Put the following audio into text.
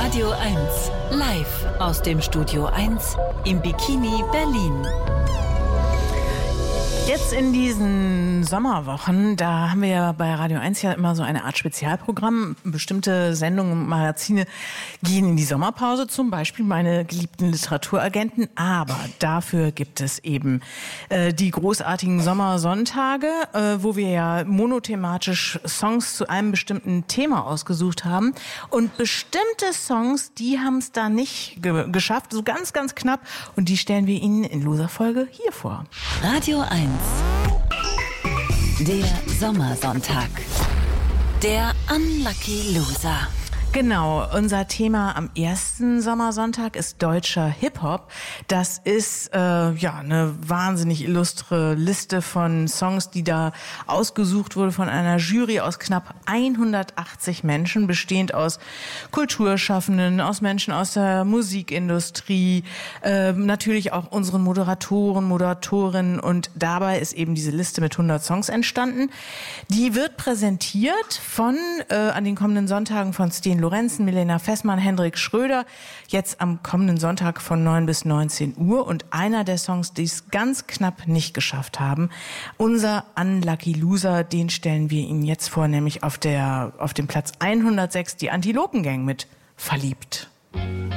Radio 1, live aus dem Studio 1 im Bikini Berlin. Jetzt in diesen Sommerwochen, da haben wir ja bei Radio 1 ja immer so eine Art Spezialprogramm. Bestimmte Sendungen und Magazine gehen in die Sommerpause, zum Beispiel meine geliebten Literaturagenten. Aber dafür gibt es eben die großartigen Sommersonntage, wo wir ja monothematisch Songs zu einem bestimmten Thema ausgesucht haben. Und bestimmte Songs, die haben es da nicht geschafft, so ganz, ganz knapp. Und die stellen wir Ihnen in loser Folge hier vor. Radio 1. Der Sommersonntag. Der Unlucky Loser. Genau, unser Thema am ersten Sommersonntag ist deutscher Hip-Hop. Das ist eine wahnsinnig illustre Liste von Songs, die da ausgesucht wurde von einer Jury aus knapp 180 Menschen, bestehend aus Kulturschaffenden, aus Menschen aus der Musikindustrie, natürlich auch unseren Moderatoren, Moderatorinnen, und dabei ist eben diese Liste mit 100 Songs entstanden. Die wird präsentiert von an den kommenden Sonntagen von Sten Lorenzen, Milena Fessmann, Hendrik Schröder, jetzt am kommenden Sonntag von 9 bis 19 Uhr. Und einer der Songs, die es ganz knapp nicht geschafft haben, unser Unlucky Loser, den stellen wir Ihnen jetzt vor, nämlich auf dem Platz 106, die Antilopen Gang mit Verliebt.